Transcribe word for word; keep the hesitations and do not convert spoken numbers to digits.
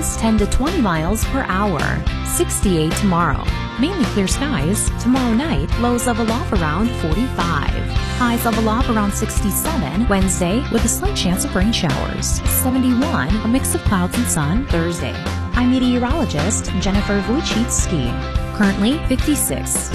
winds ten to twenty miles per hour. sixty-eight tomorrow. Mainly clear skies. Tomorrow night, lows level off around forty-five. Highs level off around sixty-seven. Wednesday, with a slight chance of rain showers. seventy-one, a mix of clouds and sun. Thursday. I'm meteorologist Jennifer Wojcicki. Currently fifty-six.